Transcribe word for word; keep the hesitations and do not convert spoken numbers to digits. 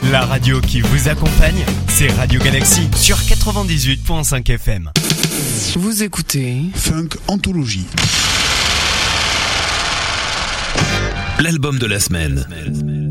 La radio qui vous accompagne, c'est Radio Galaxy sur quatre-vingt-dix-huit virgule cinq F M. Vous écoutez Funk Anthologie. L'album de la semaine.